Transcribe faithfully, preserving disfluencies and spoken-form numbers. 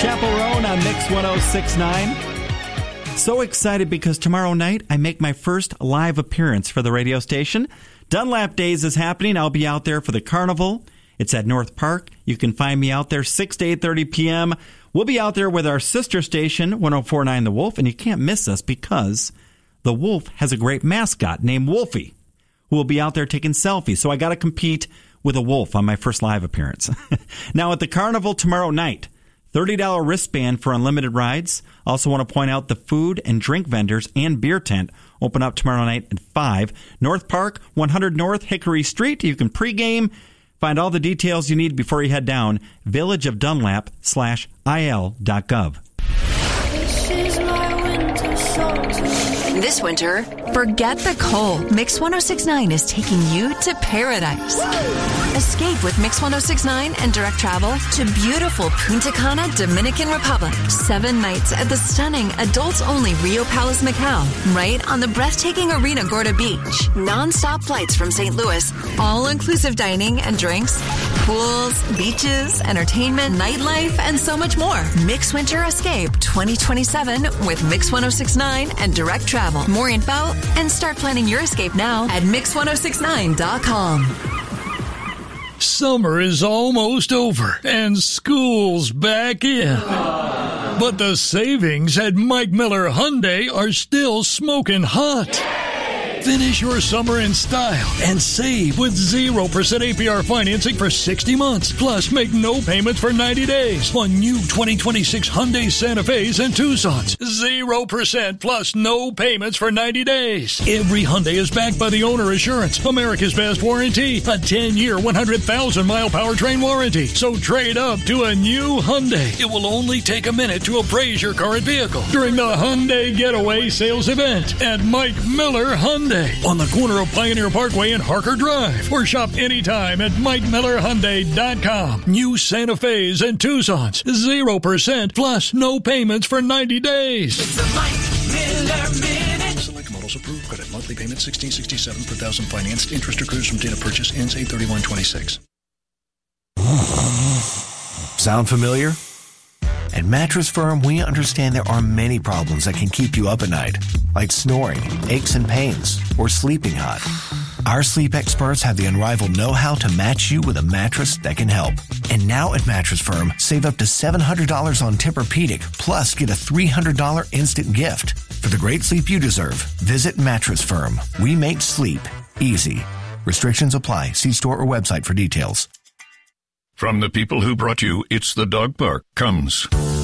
Chappell Roan on Mix one oh six point nine. So excited because tomorrow night I make my first live appearance for the radio station. Dunlap Days is happening. I'll be out there for the carnival. It's at North Park. You can find me out there six to eight thirty p.m. We'll be out there with our sister station, one oh four point nine The Wolf, and you can't miss us because The Wolf has a great mascot named Wolfie who will be out there taking selfies. So I got to compete with a wolf on my first live appearance. Now at the carnival tomorrow night, thirty dollars wristband for unlimited rides. Also want to point out the food and drink vendors and beer tent open up tomorrow night at five. North Park, one hundred North Hickory Street. You can pregame. Find all the details you need before you head down. villageofdunlap slash il dot gov. This is my winter song to me. This winter, forget the cold. Mix one oh six point nine is taking you to paradise. Escape with Mix one oh six point nine and direct travel to beautiful Punta Cana, Dominican Republic. Seven nights at the stunning adults-only Rio Palace, Macau, right on the breathtaking Arena Gorda Beach. Non-stop flights from Saint Louis, all-inclusive dining and drinks, pools, beaches, entertainment, nightlife, and so much more. Mix Winter Escape twenty twenty-seven with Mix one oh six point nine and direct travel. More info and start planning your escape now at mix one oh six nine dot com. Summer is almost over and school's back in. But the savings at Mike Miller Hyundai are still smoking hot. Finish your summer in style and save with zero percent A P R financing for sixty months. Plus, make no payments for ninety days on new twenty twenty-six Hyundai Santa Fe's and Tucson's. zero percent plus no payments for ninety days. Every Hyundai is backed by the Owner Assurance, America's best warranty, a ten-year, one hundred thousand mile powertrain warranty. So trade up to a new Hyundai. It will only take a minute to appraise your current vehicle during the Hyundai Getaway Sales Event at Mike Miller Hyundai on the corner of Pioneer Parkway and Harker Drive, or shop anytime at mike miller hyundai dot com. New Santa Fe's and Tucson's, zero percent plus no payments for ninety days. It's a Mike Miller Minute. Select models approved. Credit monthly payment sixteen sixty-seven per thousand financed. Interest accrues from date of purchase. Ends eight thirty-one twenty-six. Sound familiar? At Mattress Firm, we understand there are many problems that can keep you up at night, like snoring, aches and pains, or sleeping hot. Our sleep experts have the unrivaled know-how to match you with a mattress that can help. And now at Mattress Firm, save up to seven hundred dollars on Tempur-Pedic, plus get a three hundred dollars instant gift. For the great sleep you deserve, visit Mattress Firm. We make sleep easy. Restrictions apply. See store or website for details. From the people who brought you It's the Dog Park comes